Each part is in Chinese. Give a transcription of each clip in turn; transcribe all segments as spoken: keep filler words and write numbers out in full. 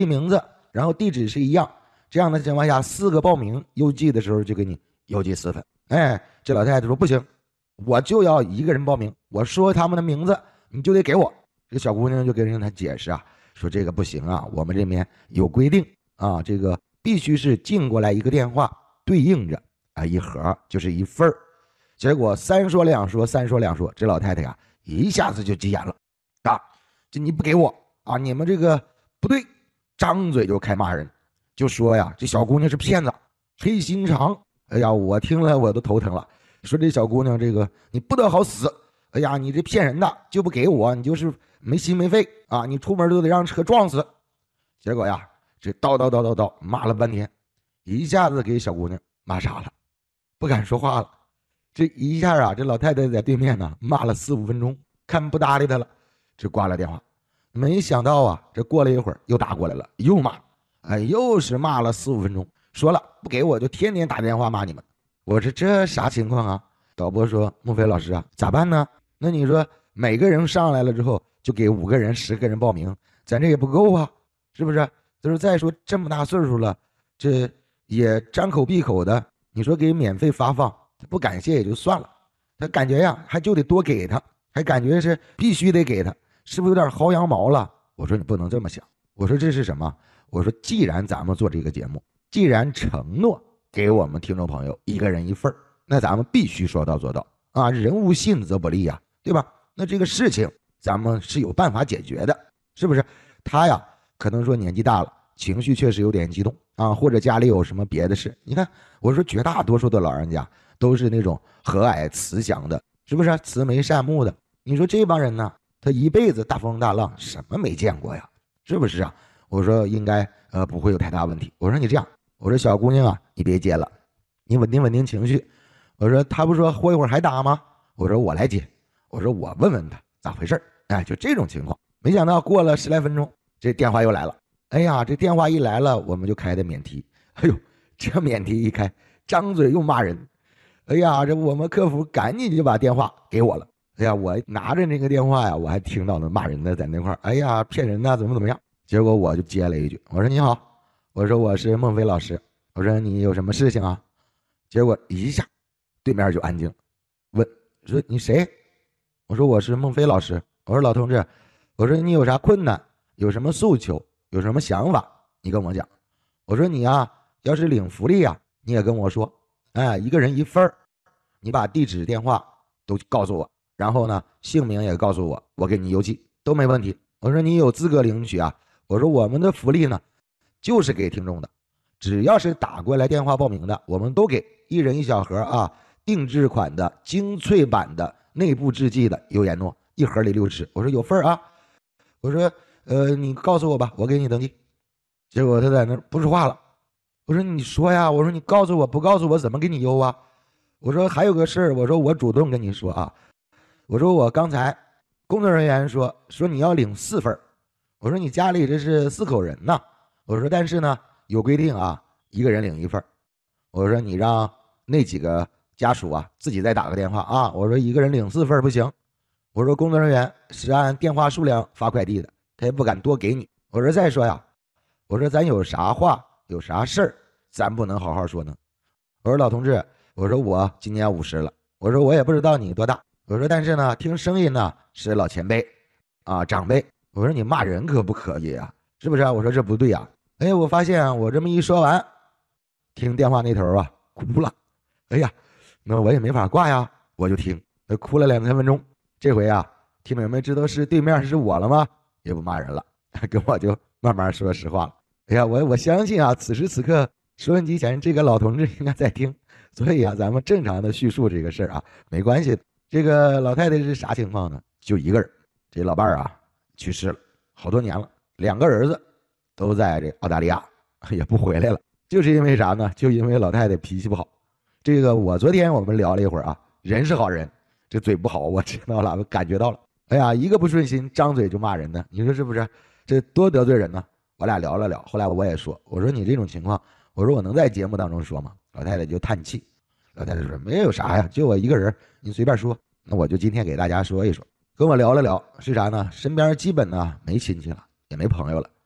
名字，然后地址是一样，这样的情况下，四个报名邮寄的时候就给你邮寄四份。哎，这老太太说不行，我就要一个人报名，我说他们的名字你就得给我。这个小姑娘就跟人家解释啊，说这个不行啊，我们这边有规定啊，这个必须是进过来一个电话对应着啊一盒就是一份儿。结果三说两说三说两说，这老太太啊一下子就急眼了啊，这你不给我啊，你们这个不对，张嘴就开骂人，就说呀这小姑娘是骗子，黑心肠。哎呀，我听了我都头疼了，说这小姑娘这个你不得好死，哎呀你这骗人的，就不给我你就是没心没肺啊，你出门都得让车撞死。结果呀这叨叨叨叨叨骂了半天，一下子给小姑娘骂傻了，不敢说话了。这一下啊，这老太太在对面呢骂了四五分钟，看不搭理她了，这挂了电话。没想到啊，这过了一会儿又打过来了，又骂，哎，又是骂了四五分钟，说了不给我就天天打电话骂你们。我说这啥情况啊？导播说孟非老师啊，咋办呢？那你说每个人上来了之后就给五个人十个人报名，咱这也不够啊，是不是？就是再说这么大岁数了，这也张口闭口的，你说给免费发放，他不感谢也就算了，他感觉呀还就得多给他，还感觉是必须得给他，是不是有点薅羊毛了？我说你不能这么想，我说这是什么？我说既然咱们做这个节目，既然承诺给我们听众朋友一个人一份，那咱们必须说到做到啊！人无信则不立呀，对吧？那这个事情咱们是有办法解决的，是不是？他呀可能说年纪大了，情绪确实有点激动啊，或者家里有什么别的事。你看我说绝大多数的老人家都是那种和蔼慈祥的，是不是？慈眉善目的。你说这帮人呢，他一辈子大风大浪什么没见过呀，是不是啊？我说应该呃不会有太大问题。我说你这样，我说小姑娘啊，你别接了，你稳定稳定情绪。我说他不说过一会儿还打吗？我说我来接，我说我问问他咋回事。哎，就这种情况。没想到过了十来分钟，这电话又来了。哎呀，这电话一来了，我们就开的免提。哎呦，这免提一开，张嘴又骂人。哎呀，这我们客服赶紧就把电话给我了。哎呀，我拿着那个电话呀，我还听到了骂人的在那块儿。哎呀，骗人的怎么怎么样？结果我就接了一句，我说你好，我说我是孟非老师，我说你有什么事情啊？结果一下对面就安静，问说你谁？我说我是孟非老师。我说老同志，我说你有啥困难，有什么诉求，有什么想法，你跟我讲。我说你啊，要是领福利啊，你也跟我说，哎，一个人一份儿，你把地址电话都告诉我，然后呢姓名也告诉我，我给你邮寄都没问题。我说你有资格领取啊，我说我们的福利呢就是给听众的，只要是打过来电话报名的，我们都给一人一小盒啊，定制款的精粹版的内部制剂的优颜诺，一盒里六支。我说有份啊，我说呃你告诉我吧，我给你登记。结果他在那不说话了。我说你说呀，我说你告诉我，不告诉我怎么给你邮啊？我说还有个事儿，我说我主动跟你说啊，我说我刚才工作人员说说你要领四份，我说你家里这是四口人呐，我说但是呢有规定啊，一个人领一份，我说你让那几个家属啊自己再打个电话啊，我说一个人领四份不行，我说工作人员是按电话数量发快递的，他也不敢多给你。我说再说呀，我说咱有啥话有啥事儿咱不能好好说呢？我说老同志，我说我今年五十了，我说我也不知道你多大，我说但是呢听声音呢是老前辈啊长辈，我说你骂人可不可以啊？是不是啊？我说这不对啊。哎，我发现啊，我这么一说完，听电话那头啊哭了。哎呀，那我也没法挂呀，我就听，他哭了两三分钟。这回啊，听众们知道是对面是我了吗？也不骂人了，跟我就慢慢说实话了。哎呀，我我相信啊，此时此刻收音机前这个老同志应该在听，所以啊，咱们正常的叙述这个事儿啊，没关系的。这个老太太是啥情况呢？就一个人，这老伴儿啊去世了，好多年了，两个儿子都在这澳大利亚，也不回来了。就是因为啥呢？就因为老太太脾气不好。这个我昨天我们聊了一会儿啊，人是好人，这嘴不好，我知道了，我感觉到了。哎呀，一个不顺心，张嘴就骂人呢，你说是不是？这多得罪人呢。我俩聊了聊，后来我也说，我说你这种情况，我说我能在节目当中说吗？老太太就叹气，老太太说没有啥呀，就我一个人，你随便说。那我就今天给大家说一说，跟我聊了聊是啥呢？身边基本呢没亲戚了，也没朋友了，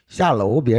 下楼别